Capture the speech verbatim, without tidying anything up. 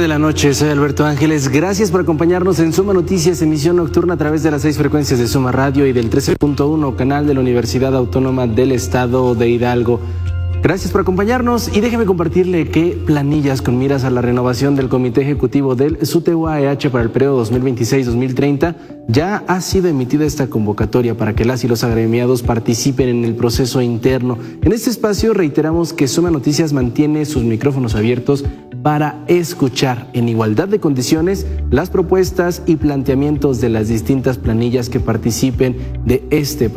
de la noche, soy Alberto Ángeles. Gracias por acompañarnos en Suma Noticias, emisión nocturna a través de las seis frecuencias de Suma Radio y del trece punto uno canal de la Universidad Autónoma del Estado de Hidalgo. Gracias por acompañarnos y déjeme compartirle que planillas con miras a la renovación del Comité Ejecutivo del S U T E U A E H para el periodo dos mil veintiséis dos mil treinta ya ha sido emitida esta convocatoria para que las y los agremiados participen en el proceso interno. En este espacio reiteramos que Suma Noticias mantiene sus micrófonos abiertos para escuchar en igualdad de condiciones las propuestas y planteamientos de las distintas planillas que participen de este proceso.